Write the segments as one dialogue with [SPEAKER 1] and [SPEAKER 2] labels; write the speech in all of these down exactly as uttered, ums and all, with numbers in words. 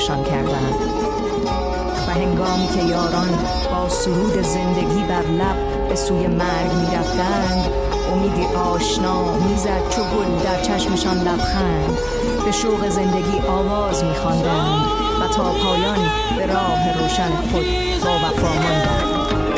[SPEAKER 1] خودشان کردند. و هنگامی که یاران با سرود زندگی بر لب به سوی مرگ می رفتند، امیدی آشنا میزد چو گل در چشمشان لبخند. به شوق زندگی آواز می خواندند و تا پایان به راه روشن خود با وفا ماندند.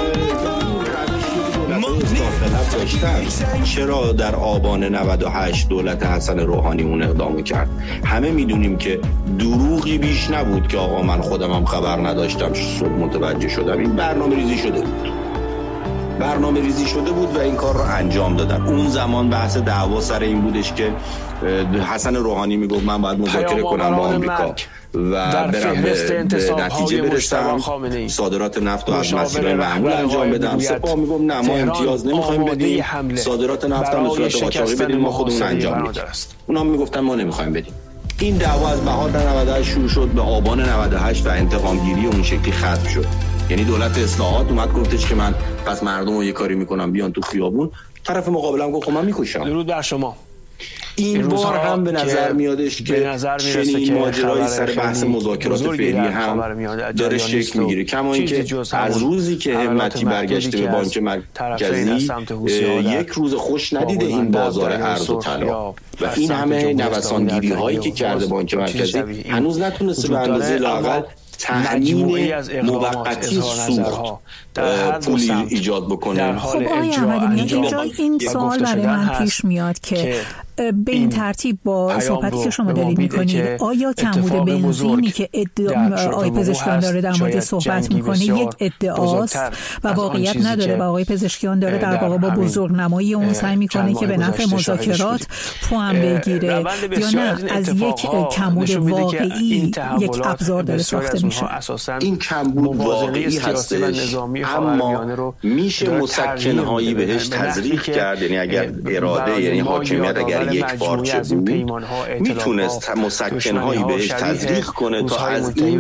[SPEAKER 2] چرا در آبان نود و هشت دولت حسن روحانی اون اقدامو کرد؟ همه میدونیم که دروغی بیش نبود که آقا من خودم هم خبر نداشتم صبح متوجه شدم. این برنامه ریزی شده بود برنامه ریزی شده بود و این کار رو انجام دادن. اون زمان بحث دعوا سر این بودش که حسن روحانی میگفت من باید مذاکره کنم با آمریکا و برم به نتیجه برسم، صادرات نفت و از مسیرهای معمول انجام بدم. سپاه میگفت نه ما امتیاز نمیخوایم بدیم، صادرات نفت هم به صورت قاچاقی بدیم، ما خودمون انجام میدیم. اونا میگفتن ما نمیخوایم بدیم. این دعوا از بهار نود و هشت شروع شد، به آبان نود و هشت و انتقام گیری اون شکلی ختم شد. یعنی دولت اصلاحات اومد گفتش که من پس مردم رو یه کاری میکنم بیان تو خیابون. طرف مقابلم گفت من میکشم.
[SPEAKER 3] درود بر شما.
[SPEAKER 2] این بار هم به نظر میادش که چنین ماجرایی سر بحث مذاکرات فعلی هم داره شکل میگیره. کما اینکه از روزی که همتی برگشته به بانک مرکزی یک روز خوش ندیده این بازار ارز و طلا و این همه نوسانگیری هایی که کرده بانک مرکزی هنوز نتونسته به اندازه لااقل تأمین موقتی سوخت پولی ایجاد بکنه.
[SPEAKER 1] خب آقای احمدی اینجا این سوال برای من پیش میاد که به این ترتیب با صحبتی که شما دارید میکنید آیا کمبود بنزینی که آقای پزشکیان داره در مورد صحبت میکنه یک ادعاست و واقعیت نداره و آقای پزشکیان داره در واقع با بزرگنمایی اون سعی میکنه که به نفع مذاکرات پوان بگیره یا نه از یک کمبود واقعی یک ابزار داره ساخته میشه؟
[SPEAKER 2] این کمبود واقعی هستش، اما میشه مسکن‌هایی بهش تزریق کرد. یعنی اگر اراده، یعنی حاکمیت اگر یک پارچه بود میتونست مسکن‌هایی بهش تزریق کنه تا از این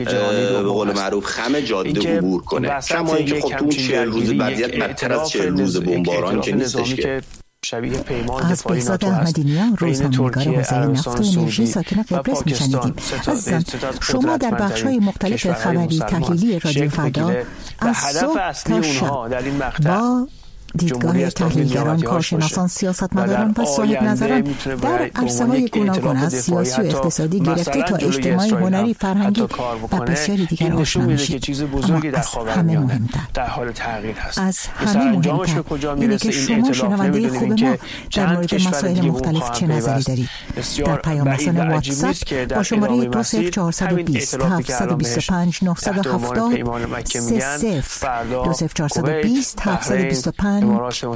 [SPEAKER 2] به قول معروف خم جاده عبور کنه. کما اینکه خب تو اون چهل روز بعدیت بدتر از چهل روز بمباران که نیستش که.
[SPEAKER 1] شبیه پیمان از بهزاد احمدی‌نیا، روزنامه‌نگار حوزه نفت و انرژی ساکن قبرس میشنیدیم. عزیزان شما در بخش‌های مختلف خبری تحلیلی رادیو فردا از صبح تا شب با دیدگاه تحلیلگران، کارشناسان، سیاستمداران و صاحب نظران در عرصه‌های گوناگون از سیاسی و اقتصادی گرفته تا اجتماعی، هنری، فرهنگی و بسیاری دیگر آشنا میشید. اما از همه مهمتر از همه مهمتر اینه که شما شنونده خوب ما در مورد مسائل مختلف چه نظری دارید. در پیام رسان واتساپ با شماره دو صفر چهارصد و بیست هفتصد و بیست و پنج نهصد و هفتاد سه صفر دو صفر چهارصد و بیست هفتصد و بیست و پنج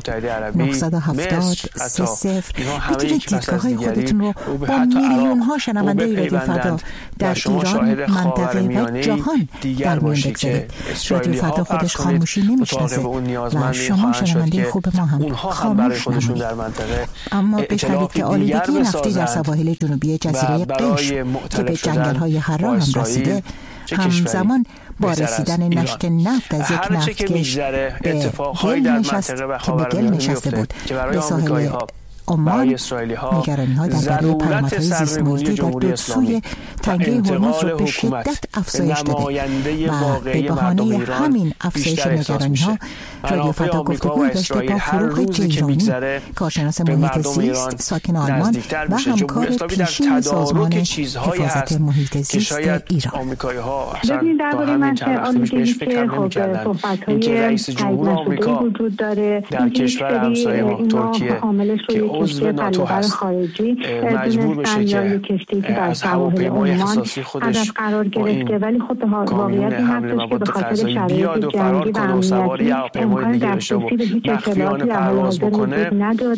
[SPEAKER 1] نهصد و هفتاد سه صفر بگیرید دیدگاه‌های خودتون رو با میلیون ها شنونده رادیو فردا در ایران، منطقه و جهان در میان بگذارید. رادیو فردا خودش خاموشی نمیشناسه و شما شنونده خوب ما هم خاموش نمونید. اما بشنوید که آلودگی نفتی در سواحل جنوبی جزیره قش که به جنگل‌های حرام هم رسیده همزمان با رسیدن نشت نفت از یک نفتکش به گل نشست که به گل نشسته بود به ساحل عمان، نگرانی ها درباره پیامدهای زیست محیطی در دو سوی تنگه هرمز رو به شدت افزایش داده و به بهانه همین افزایش نگرانی ها رادیو فردا گفتگویی داشته با فروغ جیرانی، کارشناس محیط زیست ساکن آلمان و همکار پیشین سازمان حفاظت محیط زیست ایران.
[SPEAKER 4] ببینید درباره منطقه آلودگی که خب صحبت‌های رئیس جمهور آمریکا وجود داره
[SPEAKER 3] در کشور همسایه ما ترکیه که عضو ناتو هست مجبور بشه که از هواپیمای اختصاصی خودش
[SPEAKER 4] قرار گرفته، ولی خب
[SPEAKER 3] کامیون حمل مواد غذایی بیاد و فرار کنه و سواری هواپیمای دیگه بشه و مخفیانه پرواز بکنه.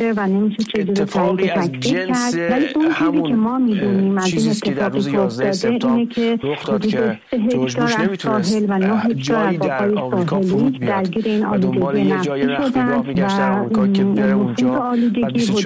[SPEAKER 3] اتفاقی از جنس همون چیزی که در روز یازده سپتامبر رخ داد که جورج بوش نمیتونست جایی در آمریکا فرود بیاد و دنبال یه جای رختگاه میگشت در آمریکا که بره اونجا و بیست و چهار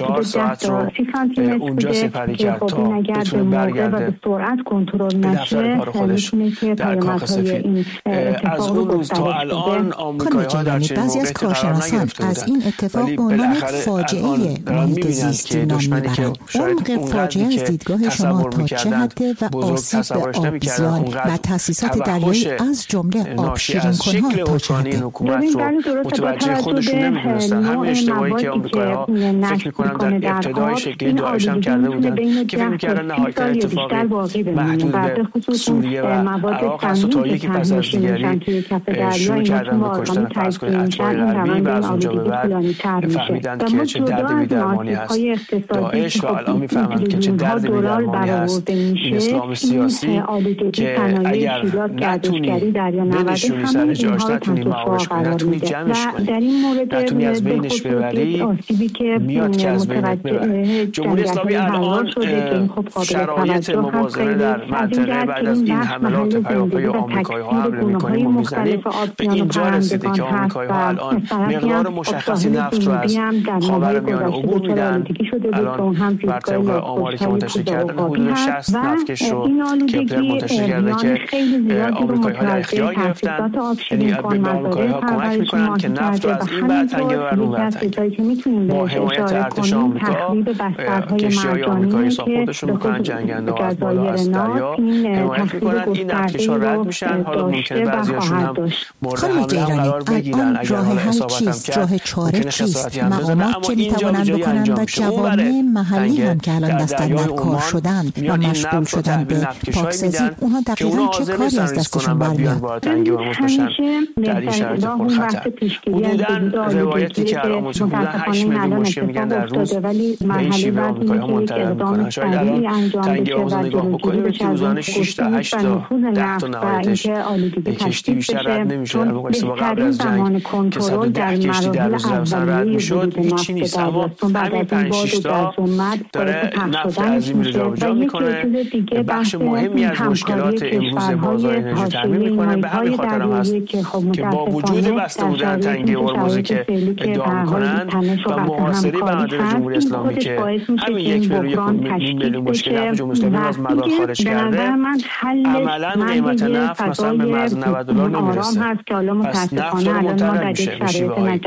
[SPEAKER 3] چهار ساعت رو اونجا سپری کرد تا بتونه برگرده
[SPEAKER 4] سرعت کنترل
[SPEAKER 3] نشه کار خودش در کاخ سفید. از اون روز تا الان آمریکایی‌ها در چنین موقعیتی قرار نگرفته بودند.
[SPEAKER 1] از این اتفاق به عنوان فاجعه محیط زیستی نام میبرند. عمق فاجعه از دیدگاه شما تا چه حده و آسیب به آبزیان و تأسیسات دریایی از جمله آبشیرین‌کن‌ها تا چه حده؟
[SPEAKER 3] حکومت رو متوجه خودشون نمیدونستن. همین اشتباهی که آمریکایی‌ها فکر میکنم در ابتدای شکل داعش هم کرده بودن که فکر میکردن نهایت اتفاق محدود به سوریه و عراق هست و تا یکی پس از دیگری شروع کردن به کشتن فرض کنید اتباع غربی و از اونجا به بعد فهمیدن که چه درد بی‌درمانی هست داعش و الان میفهمند که چه درد بی‌درمانی هست این اسلام سیاسی که اگر نتونی بنشونی سر جاش، نتونی معاش کنی، نتونی جمعش کنی، نتونی از بینش ببری، میاد که از بینت ببری. جمهوری اسلامی الان شرایط مبارزه در منطقه بعد از این حملات پیاپی آمریکایی‌ها حمله می‌کنیم و می‌زنیم به اینجا رسیده که آمریکایی‌ها الان مقدار مشخصی نفت رو از خاورمیانه عبور میدن. الان بر طبق آماری که منتشر کردن حدود شصت نفتکش رو کپلر منتشر کرده که آمریکایی‌ها در اختیار گرفتن، یعنی به آمریکایی‌ها کمک می‌کنن که نفت رو از این بعد تنگه بر اون بعد با حمایت ارتش آمریکا کشتی‌های آمریکایی ساپورتشون می‌کنن، جنگنده‌ها از بالا از دریا حمایت می‌کنن. این نفتکش‌ها رد میشن. حالا ممکنه بعضی‌هاشون هم مورد حمله هم قرار بگیرن اگر حالا اصابت هم کرد،
[SPEAKER 1] راه چاره چیست؟ مقامات چه می‌توانند بکنند و جوامع محلی هم که الان دستن در کار شدن و مشغول شدن به پاکسازی، اونها دقیقاً چه کاری از دستشون برمیاد؟
[SPEAKER 3] در این شرایط پرخطر حدوداً روایتی که آموزه بودن هشت میلیون مشکل میگن در روز به این شیوه آمریکایی‌ها منتقل میکنن. شاید الان تنگه آموزه نگاه بکنیم به که روزانه شش تا هشت تا ده تا نهایتش کشتی بیشتر رد نمیشه. در واقع استفاق قبل از جنگ که صد و ده کشتی در روز مثلا رد میشد هیچی نیست، اما همین پنج شش تا داره نفت عظیمی رو جابجا میکنه، بخش مهمی از مشکلات امروز بازار انرژی تامین میکنه. به همین خاطر هم هست که با وجود بسته بودن تنگه هرمز که ادعا میکنند و محاصره بنادر جمهوری اسلامی که همین یک میلیون یک میلیون مشکل نفت جمهوری اسلامی از مدار خارج کرده، عملا قیمت نفت مثلا به مرز نود دلار نمیرسه. پس نفت رو منتقل میشه به شیوه های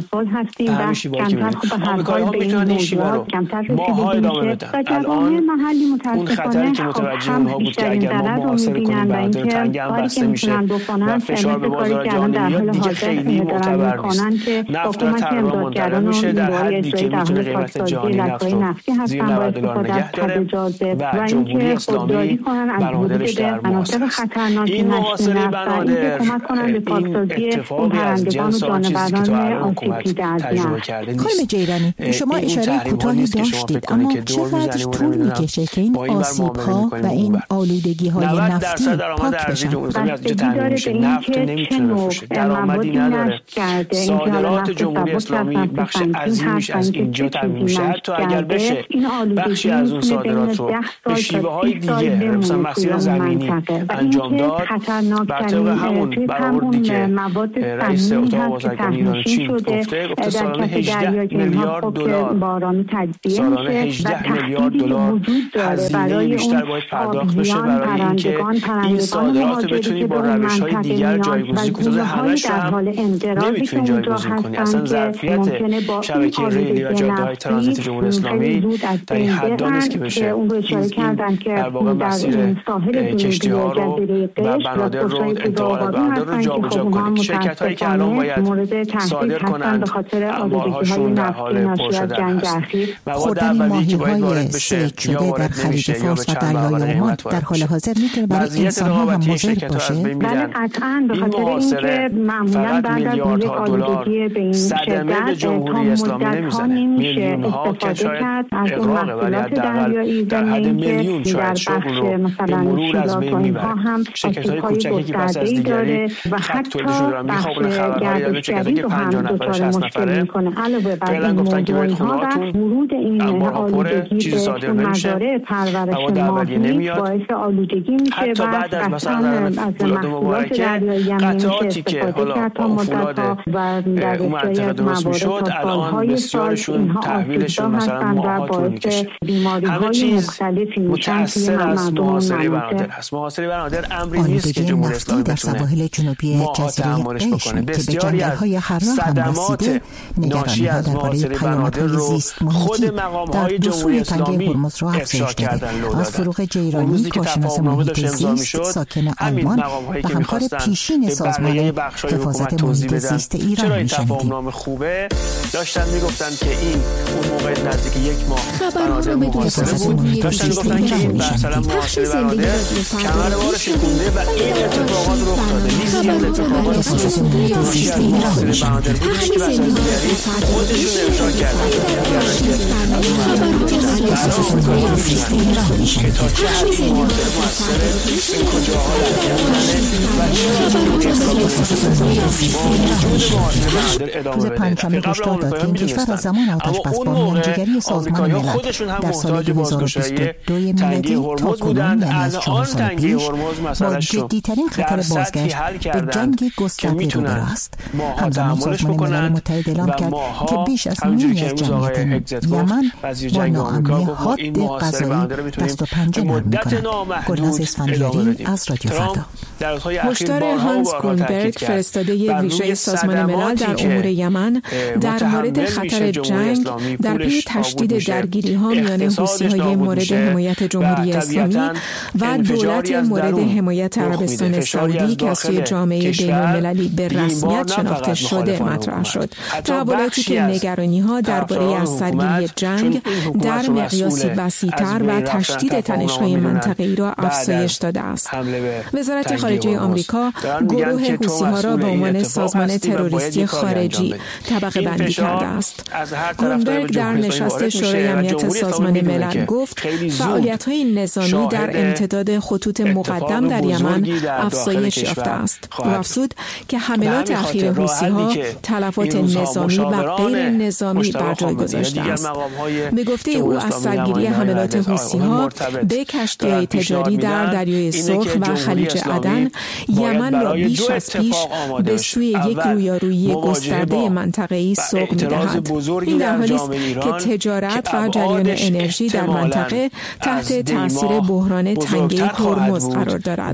[SPEAKER 3] همین شیوه که میدن آمریکایی ها میتونن این شیوه رو ماها ادامه بدن. الان اون خطری که متوجه اونها بود که اگر ما محاصره کنیم بنادر تنگه هم بسته میشه و فشار به بازار جهانی میاد، دیگه خیلی معتبر نیست. نفت در تقریبا منتقل میشه در حدی که میتونه قیمت جهانی نفت رو زیر نود دلار نگه داره و جمهوری اسلامی بنادرش در ماست. این محاصره بنادر این اتفاقی از جنس آن چیزی که تو الان حکومت تجربه کرده نیست.
[SPEAKER 1] خانم جیرانی، شما اشاره کوتاهی داشتید، اما چقدر طول میکشه که این آسیب‌ها و این آلودگی‌های نفتی پاک بشن؟
[SPEAKER 3] از اینجا تامین میشه. نفت نمیتونه بفروشه، درآمدی نداره. صادرات جمهوری اسلامی بخش عظیمیش از اینجا تامین میشه. حتی اگر بشه بخشی از اون صادرات رو به شیوه های دیگه مثلا مسیر زمینی انجام داد، بر طبق همون برآوردی که رئیس اتاق بازرگانی ایران چین گفته گفته سالانه هجده میلیارد دلار سالانه هجده میلیارد دلار هزینه بیشتر باید پرداخت بشه برای اینکه این صادرات بتونی با روش‌های دیگر جایگزین کنی. همش هم نمیتونی جایگزین کنی. اصلا ظرفیت شبکه ریلی و جاده‌های ترانزیت جمهوری اسلامی در این حد نیست که بشه این در واقع مسیر کشتی‌ها رو و بنادر رو انتقال بنادر رو جابجا کنی. شرکت‌هایی که الان باید صادر کنند انبارهاشون در حال پر شدن هست. مواد اولیه‌ای که باید وارد بشه یا وارد نمیشه یا به چند برابر قیمت
[SPEAKER 1] در حال حاضر میتونه برای انسان‌ها هم مضر باشه.
[SPEAKER 3] این محاصره فقط میلیاردها دلار صدمه به جمهوری اسلامی نمیزنه، میلیون ها که شاید اغراقه، ولی حداقل در حد میلیون شاید شغل رو به مرور از بین میبره. شرکت های کوچکی که پس از دیگری خط تولیدشون دارن میخوابونه خبرهایی داره، شرکتی که پنجاه نفره شصت نفره فعلا گفتن که برید خونه هاتون انبارها پره، چیزی صادر نمیشه، مواد اولیه نمیاد. حتی بعد از مثلا فولاد مبارکه قطعاتی که حالا با فولاد اون منطقه درست میشد الان بسیارشون تحویلشون مثلا ماها طول میکشه. همه چیز متأثر از محاصره بنادر هست. محاصره بنادر امری نیست که جمهوری اسلامی بتونه ماها تحملش بکنه. بسیاری از صدمات ناشی از محاصره بنادر رو خود مقام‌های جمهوری اسلامی افشا کردن لو دادن. اون روزی که تفاهم‌نامه داشت امضا میشد، همین مقام‌هایی که می‌خواستن به بقیه بخش‌های حکومت توضیح بدن چرا این تفاهم‌نامه خوبه، داشتن میگفتن که این اون موقع نزدیک یک ماه بنادر محاصره بود، داشتن میگفتن که این مثلا محاصره بنادر کمر بار شکونده و این اتفاقات رخ داده. لیستی از اتفاقات ناشی از محاصره بنادر بودش که وسایل دیگری خودشون افشا کردن که تا چه حد این محاصره مؤثره، این کجاها لحظه بودنه و چرا جمهوری اسلامی
[SPEAKER 1] روز پنجشنبه هشدار داد که این کشور از زمان آتش بس با میانجیگری سازمان ملل در سال دو هزار و بیست و دو میلادی تا کنون، یعنی از چهار سال پیش، با جدیترین خطر بازگشت به جنگ گسترده روبرو است. همزمان سازمان ملل متحد اعلام کرد که بیش از نیمی از جمعیت یمن با ناامنی حاد غذایی دست و پنجه نرم می‌کنند. گلناز اسفندیاری از رادیو فردا.
[SPEAKER 5] هشدار هانس گرونبرگ، فرستاده ویژه سازمان ملل در امور یمن، در مورد خطر جنگ در پی تشدید درگیری‌ها میان حوثی‌های مورد حمایت جمهوری اسلامی و دولت مورد حمایت عربستان سعودی که از سوی جامعه بین‌المللی به رسمیت شناخته شده مطرح شد. تحولاتی که نگرانی‌ها درباره از سرگیری جنگ در مقیاسی وسیع‌تر و تشدید تنش‌های منطقه‌ای را افزایش داده است. وزارت خارجه آمریکا گروه حوثی‌ها را به عنوان سازمان تروریستی خارجی طبقه بندی کرده است. گرونبرگ در نشست شورای امنیت سازمان ملل گفت فعالیت‌های نظامی در امتداد خطوط مقدم در یمن افزایش یافته است. او افزود که حملات اخیر حوثی‌ها تلفات نظامی و غیر نظامی بر جای گذاشته است. به گفته او از سرگیری حملات حوثی‌ها به کشتی‌های تجاری در دریای سرخ و خلیج عدن، یمن را بیش از پیش به سوی یک رویارویی گسترده منطقه‌ای سوق می‌دهد. این در حالی است که تجارت و جریان انرژی در منطقه تحت تاثیر بحران تنگه هرمز قرار دارد.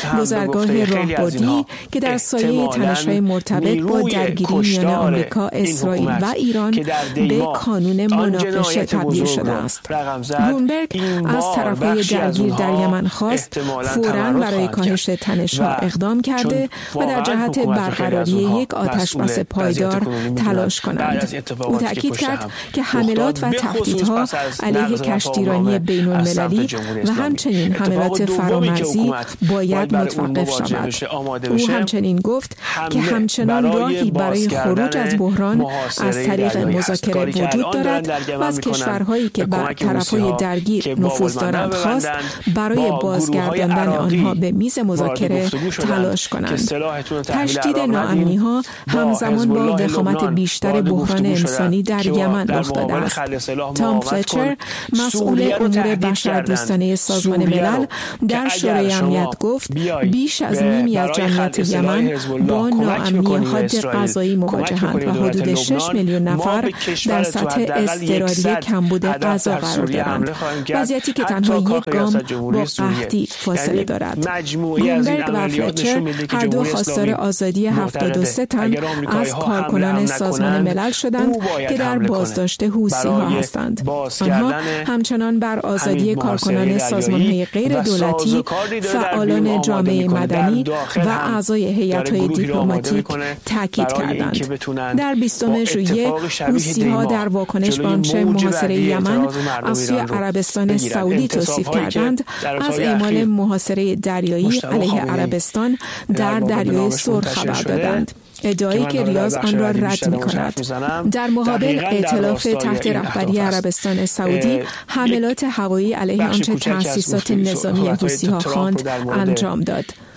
[SPEAKER 5] گذرگاه راهبردی که در سایه تنش‌های مرتبط با درگیری میان آمریکا، اسرائیل و ایران به کانون مناقشه تبدیل شده است. گرونبرگ از طرف‌های درگیر در یمن خواست فوراً برای کاهش تنش‌ها اقدام کرده و در جهت برقراری یک آتشبس پایدار تلاش کنند. او تاکید کرد که حملات و تهدیدها علیه کشتیرانی بین‌المللی و همچنین حملات فرامرزی باید متوقف شود. او همچنین گفت که همچنان راهی برای خروج از بحران از طریق مذاکره وجود دارد و از کشورهایی که بر طرف‌های درگیر نفوذ دارند خواست برای بازگرداندن آنها به میز مذاکره تلاش کنند. تشدید ناامنی‌ها همزمان با وخامت بیشتر بحران انسانی در یمن رخ داده است. تام فلچر، مسئول امور بشردوستانه سازمان ملل، در شورای امنیت گفت بیش از نیمی از جمعیت یمن با ناامنی حاد غذایی مواجهند و حدود شش میلیون نفر در سطح اضطراری کمبود غذا قرار دارند. وضعیتی که تنها یک گام با قحطی فاصله دارد. گرونبرگ و فلچر هر دو خواستار آزادی هفتاد و سه تن از کارکنان سازمان ملل شدند که در بازداشت حوثی‌ها هستند. آنها همچنان بر آزادی کارکنان سازمان‌های غیر دولتی، فعالان جامعه مدنی و اعضای هیئت‌های دیپلماتیک تاکید کردند. در بیستم ژوئیه حوثی‌ها در واکنش به آنچه محاصره یمن از سوی عربستان سعودی توصیف کردند، از اعمال محاصره دریایی علیه عربستان در دریای سرخ خبر دادند. ادعایی که ریاض آن را رد می‌کند. در مقابل ائتلاف تحت رهبری عربستان سعودی حملات هوایی علیه آنچه تأسیسات نظامی حوثی‌ها خواند انجام داد.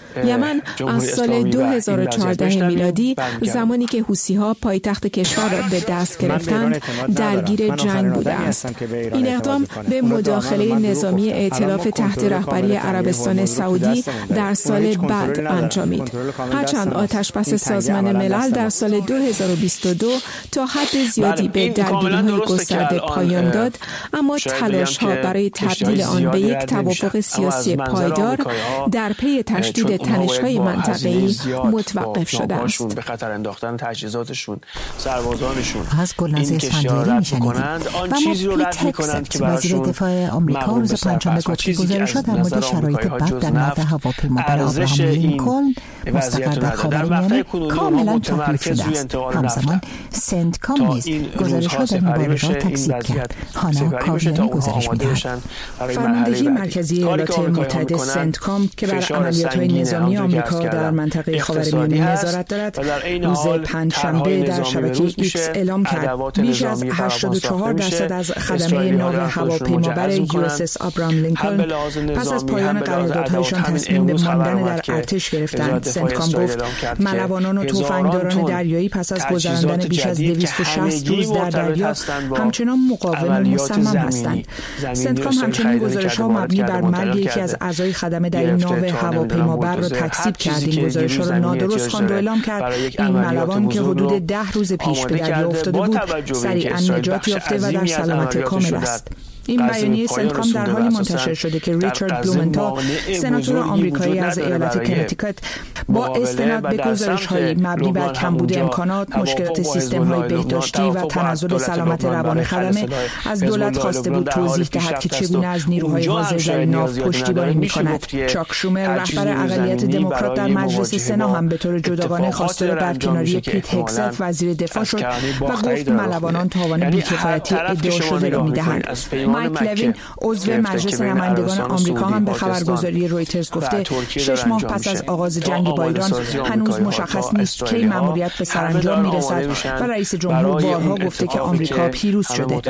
[SPEAKER 5] یمن از سال دو هزار و چهارده میلادی زمانی که حوثی‌ها پایتخت کشور را به دست گرفتند درگیر جنگ بوده است. این اقدام به مداخله نظامی ائتلاف تحت رهبری عربستان سعودی در سال بعد انجامید. هرچند آتشبس سازمان ملل در سال دو هزار و بیست و دو تا حد زیادی به درگیری‌های گسترده پایان داد، اما تلاش‌ها برای تبدیل آن به یک توافق سیاسی پایدار در پی تشدید تنش‌های منطقه‌ای متوقف شده است.
[SPEAKER 2] به خطر انداختن تجهیزاتشون، سربازانشون
[SPEAKER 1] از گلناز اسفندیاری میشنیدیم و پیت هگست وزیر دفاع آمریکا روز پنجشنبه گفت که گزارش‌ها در مورد شرایط بد در نقل هواپیما برای ابراهام لینکلن مستقر در خاورمیانه کاملا تحریف شده است. همزمان سنتکام نیز گزارش‌ها در این باره را تکذیب کرد. هانا کاویانی گزارش می‌دهد.
[SPEAKER 5] فرماندهی مرکزی ایالات متحده سنتکام که بر عملیات‌های نظامی آمریکا در منطقه خاورمیانه نظارت دارد، روز پنجشنبه در شبکه ایکس اعلام کرد بیش از هشتاد و چهار درصد از خدمه ناو هواپیمابر یو اس اس ابراهام لینکلن پس از پایان قراردادهایشان تصمیم به ماندن در ارتش گرفتند. سنتکام گفت ملوانان و تفنگداران دریایی پس از گذراندن بیش از دویست و شصت روز در دریا همچنان مقاوم و مصمم هستند. سنتکام همچنین گزارش‌ها مبنی بر مرگ یکی از اعضای خدمه در این ناو هواپیمابر را تکذیب کرد. این گزارش‌ها را نادرست خواند و اعلام کرد این ملوان که حدود ده روز پیش به دریا افتاده بود سریعا نجات یافته و در سلامت کامل است. این بیانیه سنتکام در حالی منتشر شده که ریچارد بلومنتال، سناتور آمریکایی از ایالت کنتیکت، با استناد به گزارش‌های مبنی بر کمبود امکانات، مشکلات سیستم‌های بهداشتی و تنزل سلامت روان خدمه از دولت خواسته بود توضیح دهد که چگونه از نیروهای حاضر در ناو پشتیبانی می‌کند. چاک شومر، رهبر اقلیت دموکرات در مجلس سنا، هم به طور جداگانه خواستار برکناری پیت هگست وزیر دفاع شد و گفت ملوانان تاوان بی‌کفایتی ادعا شده را می‌دهند. مایک لوین، عضو مجلس نمایندگان آمریکا، هم به خبرگزاری رویترز گفته شش ماه پس از آغاز جنگ با ایران هنوز مشخص نیست کی مأموریت به سرانجام میرسد و رئیس جمهور بارها گفته که آمریکا پیروز شده.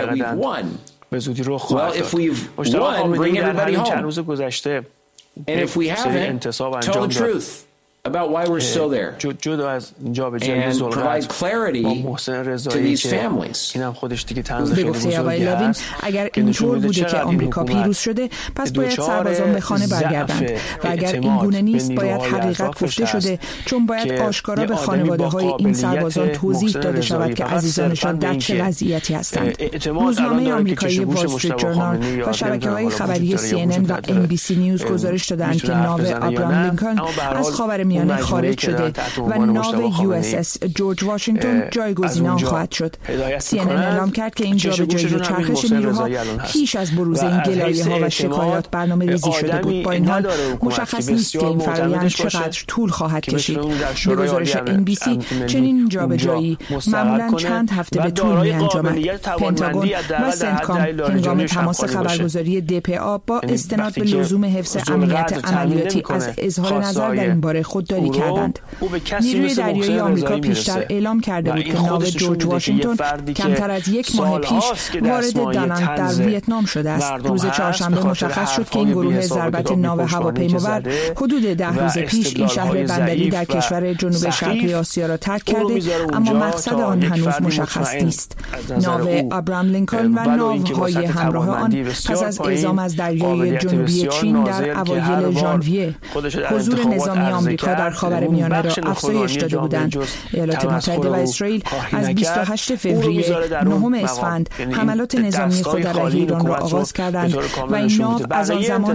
[SPEAKER 2] به زودی رخ خواهد داد. مشتاق خامنه‌ای در همین چند روز گذشته انتصاب انجام داد
[SPEAKER 6] about why we're still there
[SPEAKER 2] جدا از جابجایی
[SPEAKER 6] provide clarity to these families.
[SPEAKER 2] اینم خودش دیگه طنز
[SPEAKER 5] خیلی بزرگی است. اگر اینطور بوده که آمریکا پیروز شده پس باید سربازان به خانه برگردند و اگر این گونه نیست باید حقیقت گفته شده، چون باید آشکارا به خانواده‌های این سربازان توضیح داده شود که عزیزانشان در چه وضعیتی هستند. روزنامه آمریکایی وال استریت جورنال و شبکه‌های خبری سی ان ان و ام بی سی نیوز گزارش دادند که ناو ابراهام لینکلن از خاور میانه خارج شده و ناو یو اس اس جورج واشنگتن جایگزین آن خواهد شد. سی ان ان اعلام کرد که این جابجایی و چرخش نیروها پیش از بروز این گلایه‌ها و شکایات برنامه‌ریزی شده بود. با این حال مشخص نیست که این فرآیند چقدر طول خواهد کشید. به گزارش ان بی سی چنین جابجایی معمولاً چند هفته به طول می‌انجامد. پنتاگون و سنتکام هنگام تماس خبرگزاری دی پی آ با استناد به لزوم حفظ امنیت عملیاتی از اظهار نظر در این باره خودداری کردند. نیروی دریایی آمریکا پیشتر اعلام کرده بود که ناو جورج واشنگتن کمتر از یک ماه پیش وارد دانانگ در ویتنام شده است. روز چهارشنبه مشخص شد که این گروه ضربت ناو هواپیمابر حدود ده روز پیش این شهر بندری در کشور جنوب شرقی آسیا را ترک کرده، اما مقصد آن هنوز مشخص نیست. ناو ابراهام لینکلن و ناوهای همراه آن پس از اعزام از دریای جنوبی چین در اوایل ژانویه حضور نظامی آمریکا در خاورمیانه را افزایش داده بودند. ایالات متحده و اسرائیل از بیست و هشتم فوریه نهم اسفند حملات نظامی خود علیه ایران را آغاز کردند و این ناو از آن زمان